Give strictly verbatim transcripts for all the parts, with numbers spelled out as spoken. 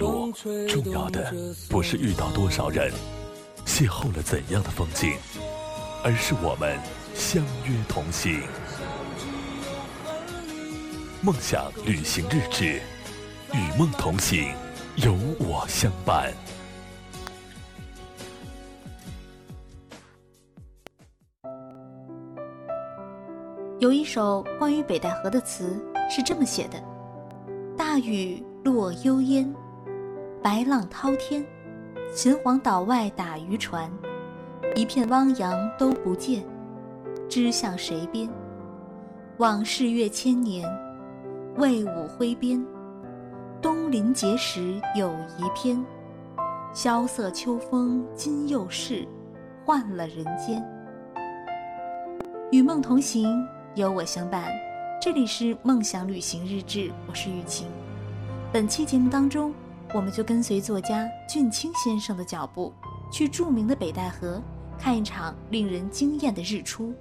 路，重要的不是遇到多少人，邂逅了怎样的风景，而是我们相约同行。梦想旅行日志，与梦同行，有我相伴。 有一首关于北戴河的词是这么写的：大雨落幽烟，白浪滔天，秦皇岛外打渔船，一片汪洋都不见，知向谁边？往事越千年，魏武挥鞭，东临碣石有遗篇，萧瑟秋风今又是，换了人间。与梦同行，有我相伴。这里是梦想旅行日志，我是雨晴。本期节目当中，我们就跟随作家俊清先生的脚步，去著名的北戴河看一场令人惊艳的日出。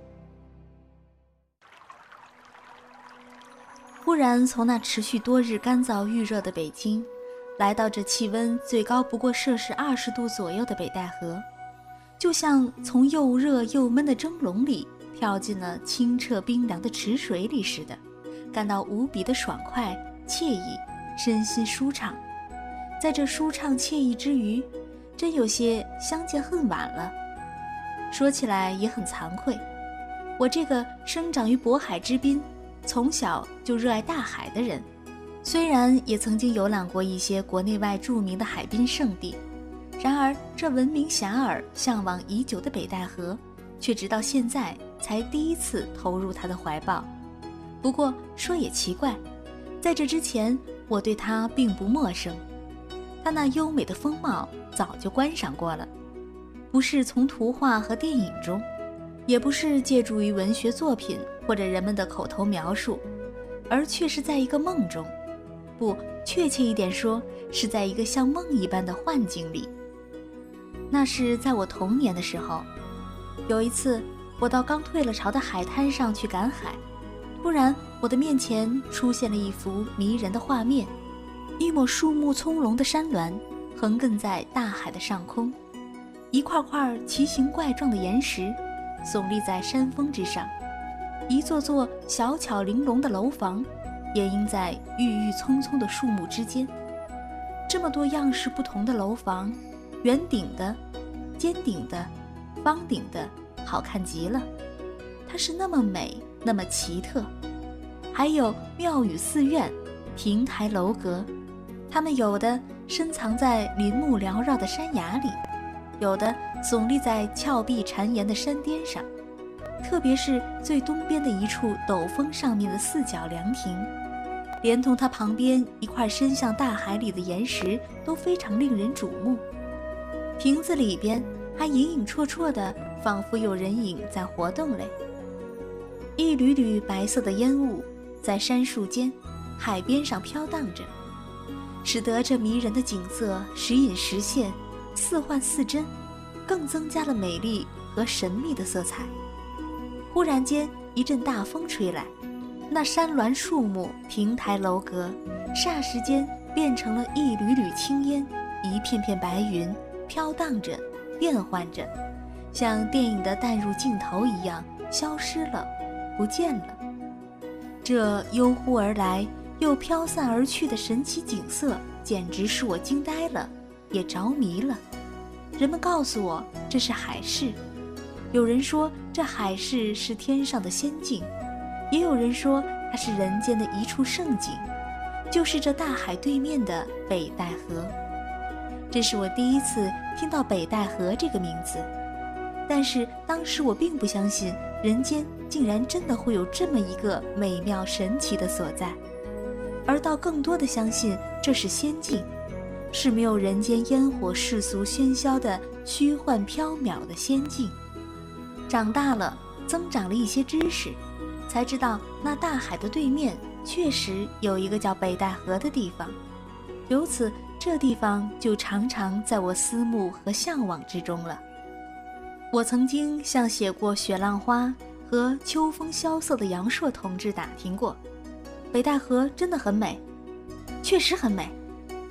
忽然从那持续多日干燥预热的北京，来到这气温最高不过摄氏二十度左右的北戴河，就像从又热又闷的蒸笼里跳进了清澈冰凉的池水里似的，感到无比的爽快惬意，身心舒畅。在这舒畅惬意之余，真有些相见恨晚了。说起来也很惭愧，我这个生长于渤海之滨，从小就热爱大海的人，虽然也曾经游览过一些国内外著名的海滨胜地，然而这闻名遐迩向往已久的北戴河，却直到现在才第一次投入他的怀抱。不过说也奇怪，在这之前我对他并不陌生，他那优美的风貌早就观赏过了，不是从图画和电影中，也不是借助于文学作品或者人们的口头描述，而却是在一个梦中，不，确切一点说，是在一个像梦一般的幻境里。那是在我童年的时候，有一次我到刚退了潮的海滩上去赶海，突然我的面前出现了一幅迷人的画面，一抹树木葱茏的山峦横亘在大海的上空，一块块奇形怪状的岩石耸立在山峰之上，一座座小巧玲珑的楼房掩映在郁郁葱葱的树木之间。这么多样式不同的楼房，圆顶的、尖顶的、方顶的，好看极了。它是那么美，那么奇特。还有庙宇寺院、亭台楼阁，它们有的深藏在林木缭绕的山崖里，有的耸立在峭壁缠岩的山巅上，特别是最东边的一处陡峰上面的四角凉亭，连同它旁边一块伸向大海里的岩石都非常令人瞩目。亭子里边还隐隐绰绰的，仿佛有人影在活动嘞。一缕缕白色的烟雾在山树间、海边上飘荡着，使得这迷人的景色时隐时现，似幻似真，更增加了美丽和神秘的色彩。忽然间一阵大风吹来，那山峦树木、亭台楼阁霎时间变成了一缕缕青烟，一片片白云，飘荡着，变幻着，像电影的淡入镜头一样消失了，不见了。这悠忽而来又飘散而去的神奇景色简直使我惊呆了，也着迷了。人们告诉我这是海市，有人说这海市是天上的仙境，也有人说它是人间的一处胜景，就是这大海对面的北戴河。这是我第一次听到北戴河这个名字，但是当时我并不相信人间竟然真的会有这么一个美妙神奇的所在，而倒更多的相信这是仙境，是没有人间烟火世俗喧嚣的虚幻缥缈的仙境。长大了，增长了一些知识，才知道那大海的对面确实有一个叫北戴河的地方，由此这地方就常常在我思慕和向往之中了。我曾经向写过《雪浪花》和《秋风萧瑟》的杨朔同志打听过，北戴河真的很美，确实很美。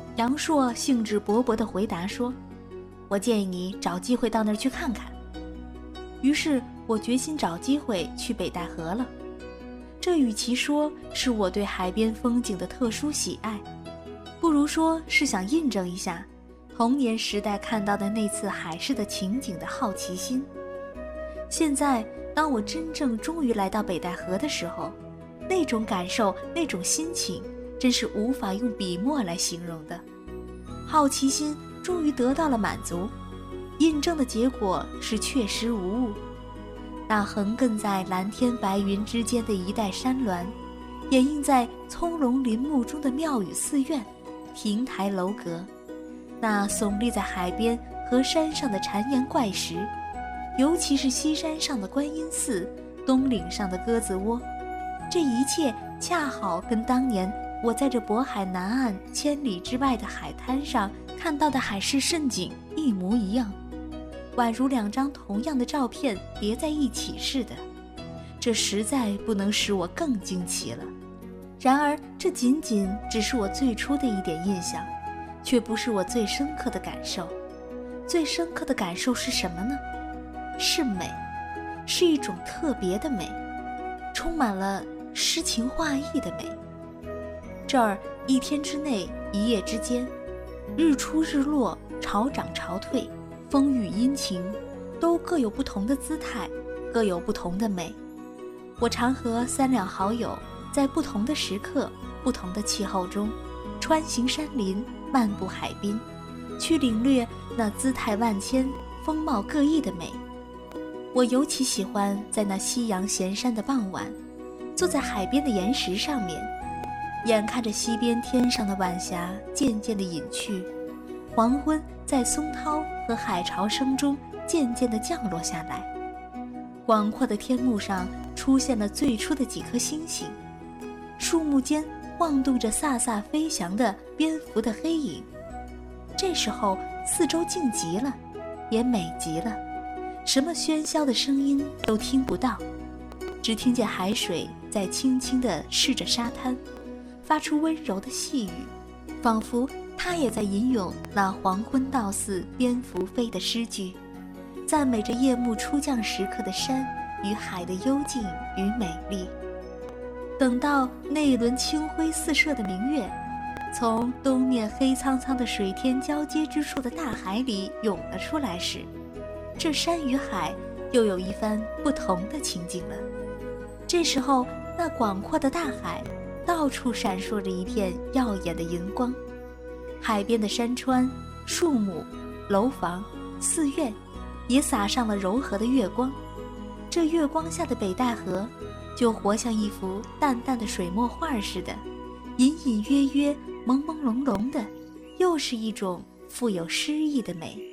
杨硕兴致勃勃地回答说，我建议你找机会到那儿去看看。于是我决心找机会去北戴河了。这与其说是我对海边风景的特殊喜爱，不如说是想印证一下童年时代看到的那次海市的情景的好奇心。现在当我真正终于来到北戴河的时候，那种感受，那种心情，真是无法用笔墨来形容的。好奇心终于得到了满足，印证的结果是确实无误。那横亘在蓝天白云之间的一带山峦，掩映在葱茏林木中的庙宇寺院、亭台楼阁，那耸立在海边和山上的巉岩怪石，尤其是西山上的观音寺、东岭上的鸽子窝，这一切恰好跟当年我在这渤海南岸千里之外的海滩上看到的海市蜃景一模一样，宛如两张同样的照片叠在一起似的。这实在不能使我更惊奇了。然而这仅仅只是我最初的一点印象，却不是我最深刻的感受。最深刻的感受是什么呢？是美，是一种特别的美，充满了诗情画意的美。这儿一天之内，一夜之间，日出日落，潮涨潮退，风雨阴晴，都各有不同的姿态，各有不同的美。我常和三两好友在不同的时刻、不同的气候中，穿行山林，漫步海滨，去领略那姿态万千、风貌各异的美。我尤其喜欢在那夕阳闲山的傍晚，坐在海边的岩石上面，眼看着西边天上的晚霞渐渐地隐去，黄昏在松涛和海潮声中渐渐地降落下来，广阔的天幕上出现了最初的几颗星星，树木间晃动着飒飒飞翔的蝙蝠的黑影。这时候四周静极了，也美极了，什么喧嚣的声音都听不到，只听见海水在轻轻地拭着沙滩，发出温柔的细语，仿佛它也在吟咏那黄昏到似蝙蝠飞的诗句，赞美着夜幕初降时刻的山与海的幽静与美丽。等到那一轮清辉四射的明月从东面黑苍苍的水天交接之处的大海里涌了出来时，这山与海又有一番不同的情景了。这时候那广阔的大海到处闪烁着一片耀眼的银光，海边的山川、树木、楼房、寺院也洒上了柔和的月光。这月光下的北戴河就活像一幅淡淡的水墨画似的，隐隐约约、朦朦胧胧的，又是一种富有诗意的美。